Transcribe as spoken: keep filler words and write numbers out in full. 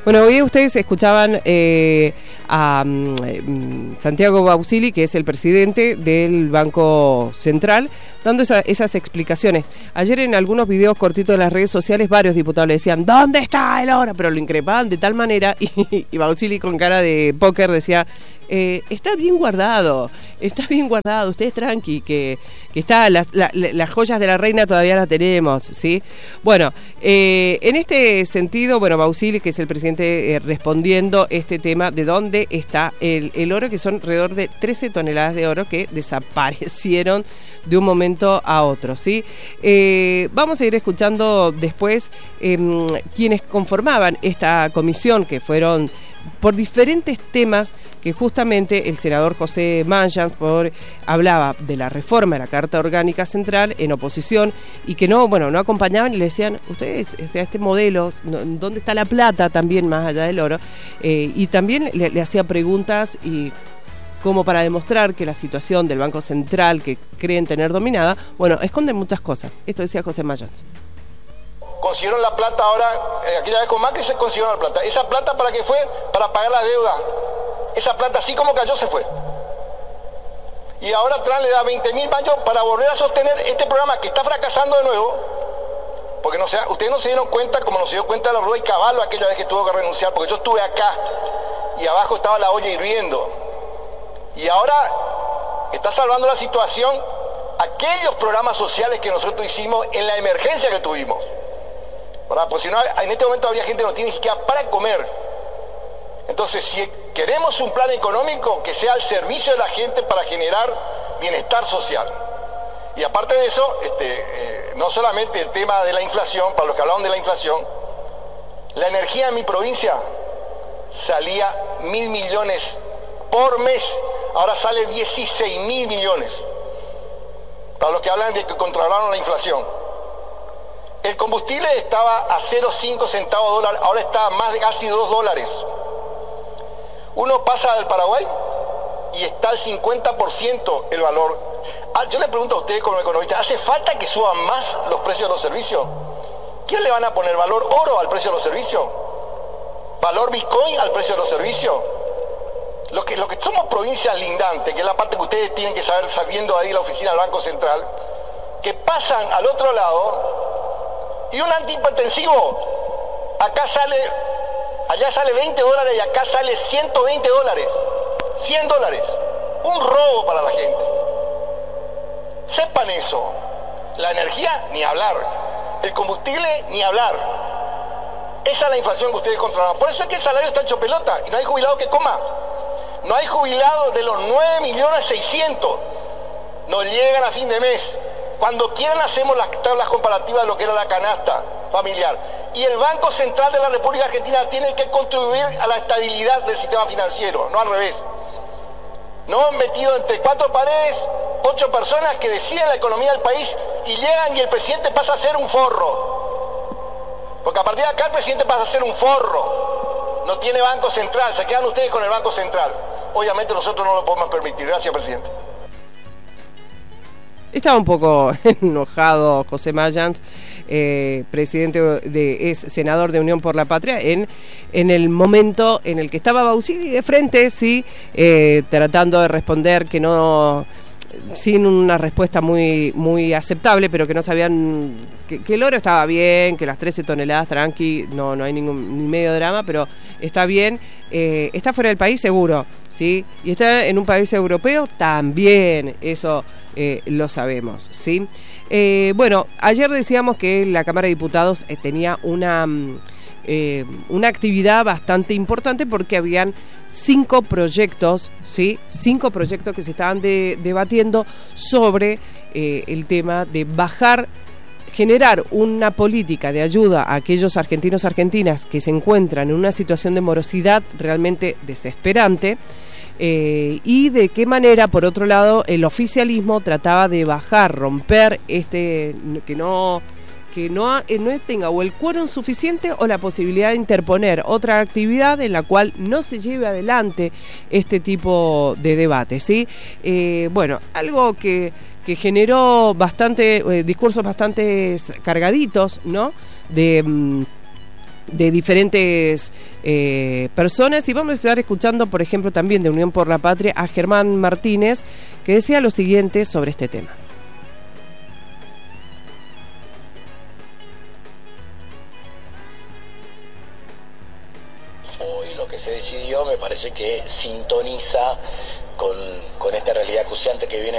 Bueno, hoy ustedes escuchaban eh, a um, Santiago Bausili, que es el presidente del Banco Central, dando esa, esas explicaciones. Ayer en algunos videos cortitos de las redes sociales, varios diputados le decían, ¿dónde está el oro? Pero lo increpaban de tal manera, y, y Bausili con cara de póker decía, eh, está bien guardado, está bien guardado, ustedes tranqui, que, que está, las, la, las joyas de la reina todavía las tenemos, ¿sí? Bueno, eh, en este sentido, bueno, Bausili, que es el presidente, eh, respondiendo este tema de dónde está el, el oro, que son alrededor de trece toneladas de oro que desaparecieron de un momento a otro, ¿sí? Eh, vamos a ir escuchando después eh, quienes conformaban esta comisión, que fueron por diferentes temas, que justamente el senador José Mayans por, hablaba de la reforma de la Carta Orgánica Central en oposición, y que no, bueno, no acompañaban y le decían, ustedes, o sea, este modelo, ¿dónde está la plata también más allá del oro? Eh, y también le, le hacía preguntas y como para demostrar que la situación del Banco Central que creen tener dominada, bueno, esconde muchas cosas. Esto decía José Mayans. Consiguieron la plata ahora, eh, aquella vez con Macri se consiguieron la plata. ¿Esa plata para qué fue? Para pagar la deuda. Esa plata así como cayó se fue. Y ahora Trump le da veinte mil baños para volver a sostener este programa que está fracasando de nuevo. Porque no se, ustedes no se dieron cuenta, como no se dio cuenta de la Rueda y Caballo aquella vez que tuvo que renunciar, porque yo estuve acá y abajo estaba la olla hirviendo. Y ahora está salvando la situación aquellos programas sociales que nosotros hicimos en la emergencia que tuvimos. ¿Verdad? Porque si no, en este momento habría gente que no tiene ni siquiera para comer. Entonces, si queremos un plan económico que sea al servicio de la gente para generar bienestar social. Y aparte de eso, este, eh, no solamente el tema de la inflación, para los que hablaban de la inflación, la energía en mi provincia salía mil millones por mes, ahora sale dieciséis mil millones. Para los que hablan de que controlaron la inflación. El combustible estaba a cero coma cinco centavos dólar, ahora está a más de casi dos dólares. Uno pasa del Paraguay y está al cincuenta por ciento el valor. Ah, yo le pregunto a ustedes como economistas, ¿hace falta que suban más los precios de los servicios? ¿Quién le van a poner valor oro al precio de los servicios? ¿Valor Bitcoin al precio de los servicios? Lo que, lo que somos provincias lindantes, que es la parte que ustedes tienen que saber sabiendo ahí la oficina del Banco Central, que pasan al otro lado. Y un antihipertensivo, acá sale, allá sale veinte dólares y acá sale ciento veinte dólares, cien dólares, un robo para la gente. Sepan eso, la energía ni hablar, el combustible ni hablar. Esa es la inflación que ustedes controlan. Por eso es que el salario está hecho pelota y no hay jubilado que coma. No hay jubilados de los nueve millones seiscientos, no llegan a fin de mes. Cuando quieran hacemos las tablas comparativas de lo que era la canasta familiar. Y el Banco Central de la República Argentina tiene que contribuir a la estabilidad del sistema financiero, no al revés. No han metido entre cuatro paredes ocho personas que deciden la economía del país y llegan y el presidente pasa a ser un forro. Porque a partir de acá el presidente pasa a ser un forro. No tiene Banco Central, se quedan ustedes con el Banco Central. Obviamente nosotros no lo podemos permitir. Gracias, presidente. Estaba un poco enojado José Mayans, eh, presidente de, es senador de Unión por la Patria, en, en el momento en el que estaba Bausili de frente, sí, eh, tratando de responder que no, sin una respuesta muy, muy aceptable, pero que no sabían, que, que el oro estaba bien, que las trece toneladas, tranqui, no, no hay ningún ni medio drama, pero está bien, eh, está fuera del país seguro, sí, y está en un país europeo también, eso Eh, lo sabemos, ¿sí? Eh, bueno, ayer decíamos que la Cámara de Diputados eh, tenía una, eh, una actividad bastante importante porque habían cinco proyectos, ¿sí? Cinco proyectos que se estaban de, debatiendo sobre eh, el tema de bajar, generar una política de ayuda a aquellos argentinos argentinas que se encuentran en una situación de morosidad realmente desesperante. Eh, y de qué manera, por otro lado, el oficialismo trataba de bajar, romper este, que no que no, no tenga o el quórum suficiente o la posibilidad de interponer otra actividad en la cual no se lleve adelante este tipo de debate, ¿sí? Eh, bueno, algo que, que generó bastante, eh, discursos bastante cargaditos, ¿no? De... de diferentes eh, personas, y vamos a estar escuchando, por ejemplo, también de Unión por la Patria a Germán Martínez, que decía lo siguiente sobre este tema. Hoy lo que se decidió me parece que sintoniza con, con esta realidad acuciante que viene